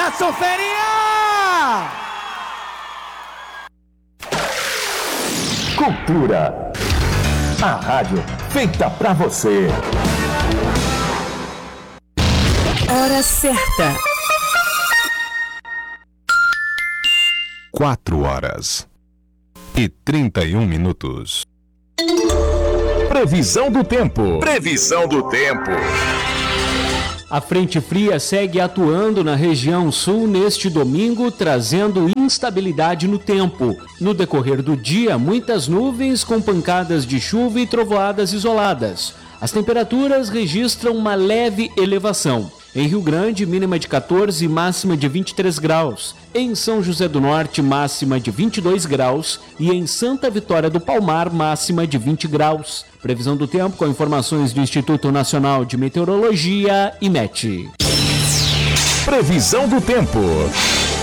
abraço, ferinha! Cultura. A rádio feita pra você. Hora certa. 4h31. Previsão do tempo. Previsão do tempo. A frente fria segue atuando na região sul neste domingo, trazendo instabilidade no tempo. No decorrer do dia, muitas nuvens com pancadas de chuva e trovoadas isoladas. As temperaturas registram uma leve elevação. Em Rio Grande, mínima de 14 e máxima de 23 graus. Em São José do Norte, máxima de 22 graus. E em Santa Vitória do Palmar, máxima de 20 graus. Previsão do tempo com informações do Instituto Nacional de Meteorologia, IMET. Previsão do tempo.